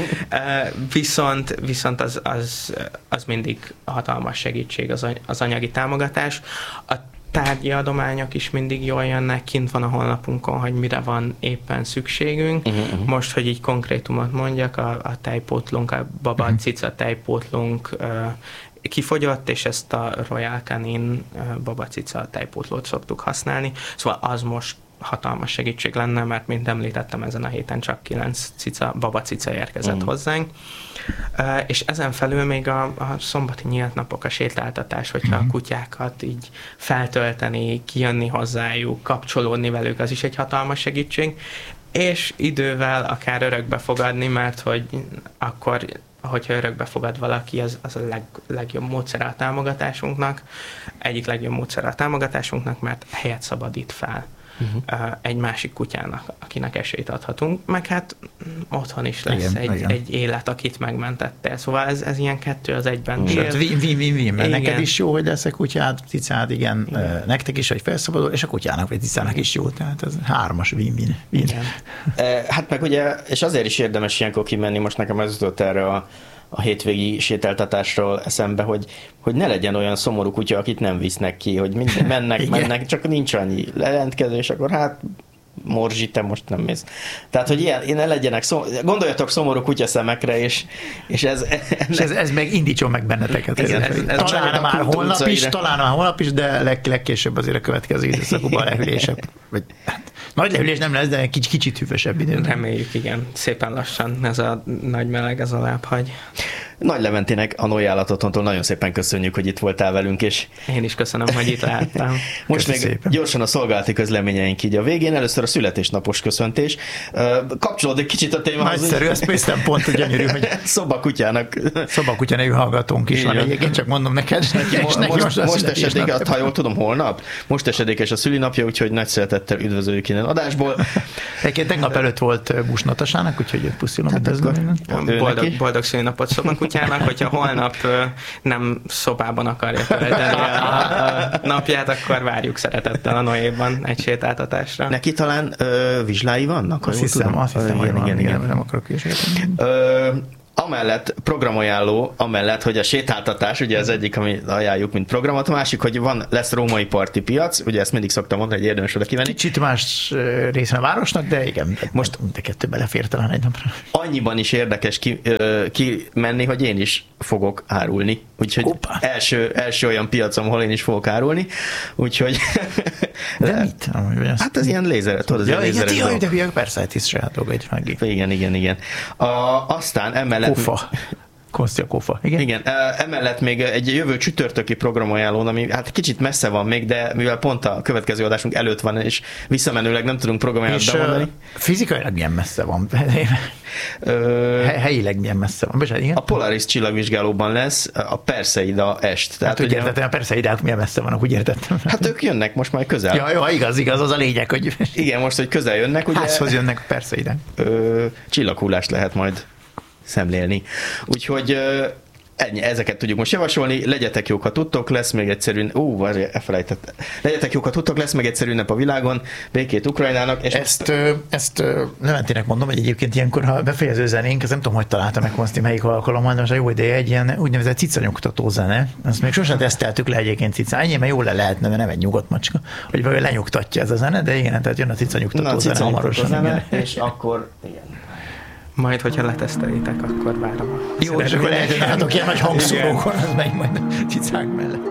viszont az mindig hatalmas segítség, az anyagi támogatás. A tárgyi adományok is mindig jól jönnek, kint van a honlapunkon, hogy mire van éppen szükségünk. Most, hogy így konkrétumot mondjak, a tejpótlunk, a baba cica tejpótlunk kifogyott, és ezt a Royal Canin babacica tejpótlót szoktuk használni. Szóval az most hatalmas segítség lenne, mert mint említettem, ezen a héten csak 9 babacica érkezett hozzánk. És ezen felül még a szombati nyílt napok, a sétáltatás, hogyha a kutyákat így feltölteni, kijönni hozzájuk, kapcsolódni velük, az is egy hatalmas segítség. És idővel akár örökbe fogadni, mert hogy akkor hogyha örökbe fogad valaki, az a legjobb módszer a támogatásunknak. Egyik legjobb módszer a támogatásunknak, mert helyet szabadít fel egy másik kutyának, akinek esélyt adhatunk, meg hát otthon is lesz egy élet, akit megmentettél. Szóval ez ilyen 2 az 1-ben. Win-win, mert neked is jó, hogy lesz a kutyád, cicád, igen, nektek is, hogy felszabadul, és a kutyának vagy cicának is jó, tehát ez 3-as win-win. Hát meg ugye, és azért is érdemes ilyenkor kimenni, most nekem ez jutott erre a hétvégi sétáltatásról eszembe, hogy ne legyen olyan szomorú kutya, akit nem visznek ki, hogy mennek, csak nincs annyi jelentkezés, akkor hát Morzsi, te most nem mész. Tehát, hogy ilyen, ne legyenek, gondoljatok szomorú kutyaszemekre, és ez meg indítson meg benneteket. Talán már holnap is, de legkésőbb azért a következő időszakban a lehűlések. Nagy lehűlés nem lesz, de kicsit hűvösebb időben. Reméljük, igen. Szépen lassan ez a nagy meleg, ez a lábhagy. Nagy Leventének, a Noé Állatottól nagyon szépen köszönjük, hogy itt voltál velünk, és én is köszönöm, hogy itt láttam. Most még szépen. Gyorsan a szolgálati közleményeink így a végén. Először a születésnapos köszöntés. Kapcsolódik kicsit a témához. Nagyszerű, ezt néztem pont, hogy gyönyörű, hogy Szobakutyának. Szobakutya nevű hallgatónk is van egyébként, csak mondom neked. Most esedék, ha jól tudom, holnap. Most esedékes a szülinapja, úgyhogy nagy szeretettel üdvözöljük innen adásból. Egyébként tegnap előtt volt Bush Natasának, úgyhogy puszilom. Boldog szülinapot Szobakutyának, hogyha holnap nem szobában akarja tölteni a napját, akkor várjuk szeretettel a Noéban egy sétáltatásra. Neki talán vizslái vannak? Azt hiszem, igen, nem akarok is. Amellett programajánló, amellett, hogy a sétáltatás, ugye az egyik, amit ajánljuk, mint programot, a másik, hogy lesz római parti piac, ugye ezt mindig szoktam mondani, hogy érdemes oda kivenni. Kicsit más részen a városnak, de igen, most de kettő belefér talán egy napra. Annyiban is érdekes kimenni, hogy én is fogok árulni. Úgyhogy első olyan piacom, ahol én is fogok árulni. Úgyhogy... De mit? Hát ez ilyen lézer, tudod, ja, igen, de persze, ez saját dolgaid meg. Igen. Aztán emellett... Kostya Kofa. Igen, emellett még egy jövő csütörtöki programajánlón, ami hát kicsit messze van még, de mivel pont a következő adásunk előtt van, és visszamenőleg nem tudunk programajánlót bemondani. Fizikailag milyen messze van? Helyileg milyen messze van? Igen? A Polaris csillagvizsgálóban lesz a Perseida est. Tehát úgy értettem, a Perseidák milyen messze vannak, úgy értettem. Hát ők jönnek most már közel. Ja, igaz, az a lényeg, hogy... Igen, most, hogy közel jönnek. Ugye, házhoz jönnek a Perseidák. Csillaghullást lehet majd szemlélni. Úgyhogy ennyi, ezeket tudjuk most javasolni. Legyetek jók, ha tudtok, lesz még egyszerű... elfelejtettem. Legyetek jók, ha tudtok, lesz még egyszerű nap a világon, békét Ukrajnának. És ezt Leventének mondom, hogy egyébként ilyenkor, ha befejező zenénk, ez nem tudom, hogy találtam meg Konszti melyik alkalommal, de most a jó ideje egy ilyen úgynevezett cicanyugtató zene. Ezt még sosem teszteltük le egyébként cicán. Ennyi, mert jól le lehetne, mert nem egy nyugodt macska, hogy vagy lenyugtatja ez a zene, de igen, tehát jön a cicanyugtató zene hamarosan. És akkor igen. Majd, hogyha leteszteljétek, akkor várom. Jó, és akkor lehet, hogy látok ilyen nagy hangszórókon, az megy majd a cicák mellett.